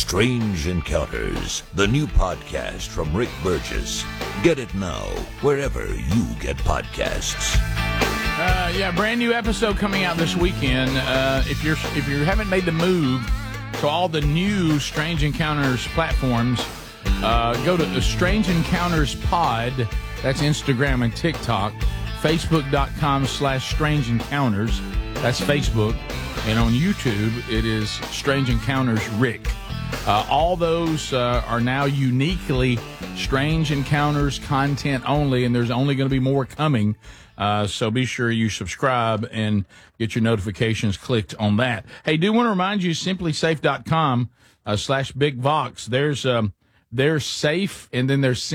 Strange Encounters, the new podcast from Rick Burgess. Get it now, wherever you get podcasts. Brand new episode coming out this weekend. If you haven't made the move to all the new Strange Encounters platforms, go to the Strange Encounters Pod. That's Instagram and TikTok. Facebook.com/Strange Encounters. That's Facebook. And on YouTube, it is Strange Encounters Rick. All those are now uniquely Strange Encounters content only, and there's only going to be more coming. So be sure you subscribe and get your notifications clicked on that. Hey, do want to remind you, simplysafe.com/BigVox. There's safe, and then there's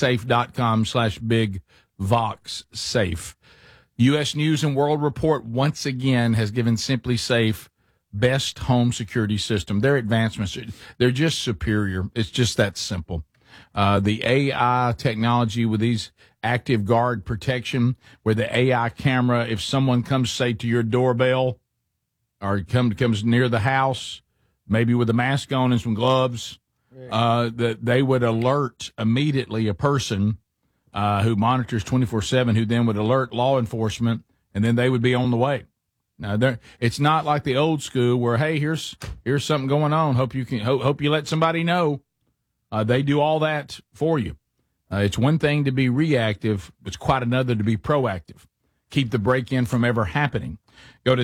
simplysafe.com/BigVoxSafe. U.S. News and World Report once again has given Simply Safe best home security system. Their advancements, they're just superior. It's just that simple. The AI technology with these active guard protection, where the AI camera, if someone comes, say, to your doorbell or comes near the house, maybe with a mask on and some gloves, that they would alert immediately a person who monitors 24/7, who then would alert law enforcement, and then they would be on the way. Now, it's not like the old school where, hey, here's something going on. Hope you let somebody know. They do all that for you. It's one thing to be reactive. It's quite another to be proactive. Keep the break-in from ever happening. Go to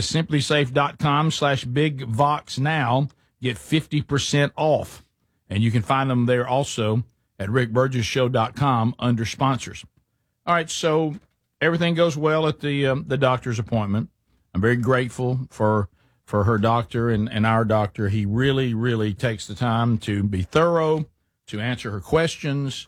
simplysafe.com/BigVox now. Get 50% off. And you can find them there also at rickburgesshow.com under sponsors. All right, so everything goes well at the doctor's appointment. I'm very grateful for her doctor and our doctor. He really, really takes the time to be thorough, to answer her questions.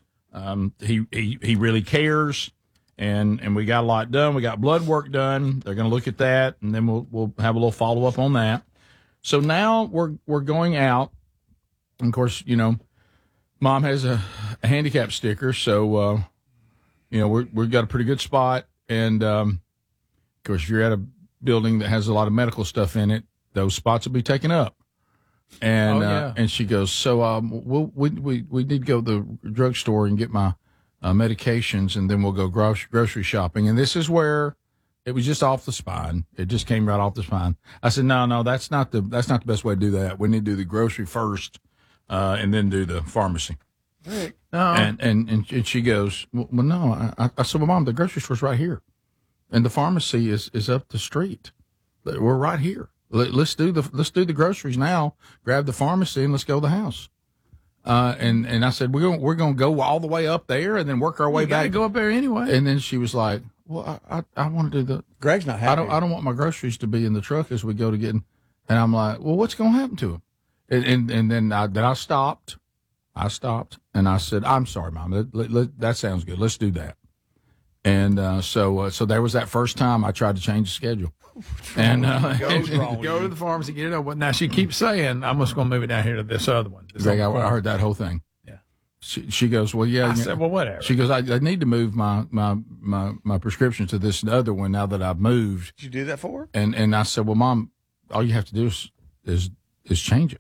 He really cares, and we got a lot done. We got blood work done. They're going to look at that, and then we'll have a little follow up on that. So now we're going out, and of course, Mom has a handicap sticker, so we've got a pretty good spot, and of course, if you're at a building that has a lot of medical stuff in it, those spots will be taken up. And and she goes, so we need to go to the drugstore and get my medications, and then we'll go grocery shopping. And this is where it was just off the spine. It just came right off the spine. I said, no, that's not the best way to do that. We need to do the grocery first, and then do the pharmacy. Right. No. And she goes, well, no. I said, well, Mom, the grocery store's right here, and the pharmacy is up the street. We're right here. Let's do the groceries now. Grab the pharmacy and let's go to the house. And I said we're gonna go all the way up there and then work our way back. Go up there anyway. And then she was like, "Well, I want to do the." Greg's not happy. I don't want my groceries to be in the truck as we go to get. And I'm like, "Well, what's gonna happen to them?" And then I stopped. I stopped and I said, "I'm sorry, Mom. That sounds good. Let's do that." And so there was that first time I tried to change the schedule. And go to the pharmacy, get it over. Now she keeps saying, "I'm just going to move it down here to this other one." Greg, I heard that whole thing. Yeah. She goes, "Well, yeah." I said, "Well, whatever." She goes, "I need to move my prescription to this other one now that I've moved." Did you do that for her? And I said, "Well, Mom, all you have to do is change it."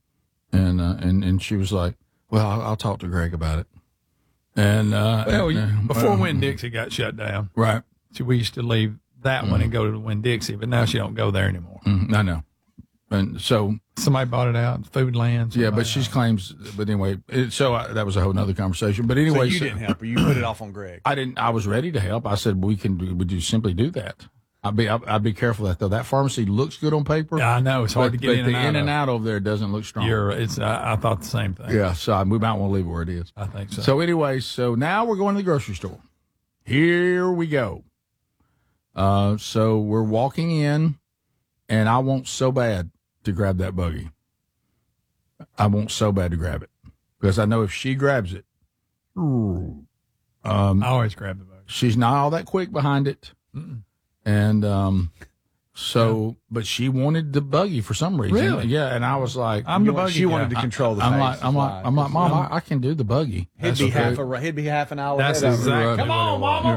And she was like, "Well, I'll talk to Greg about it." And before Winn-Dixie got shut down, right? We used to leave that one and go to Winn-Dixie, but now she don't go there anymore. I know. And so somebody bought it out, Foodland. Yeah, but she claims. But anyway, that was a whole nother conversation. But anyway, so you didn't help her. You put it off on Greg. I didn't. I was ready to help. I said, would you simply do that? I'd be careful of that though. That pharmacy looks good on paper. Yeah, I know it's hard to get in and out over there doesn't look strong. I thought the same thing. Yeah, so we might want to leave it where it is. I think so. So anyway, now we're going to the grocery store. Here we go. So we're walking in, and I want so bad to grab that buggy. I want so bad to grab it because I know if she grabs it, I always grab the buggy. She's not all that quick behind it. Mm-mm. And but she wanted the buggy for some reason. Really? Yeah, and I was like, She wanted to control the pace. I'm like, Mom, I can do the buggy. He'd be half an hour. That's ahead of her. exactly. Come on, Mama.